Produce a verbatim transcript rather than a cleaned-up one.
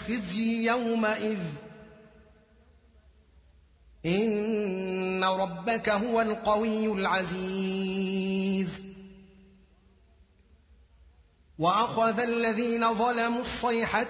الخزي يومئذ إن ربك هو القوي العزيز وأخذ الذين ظلموا الصيحة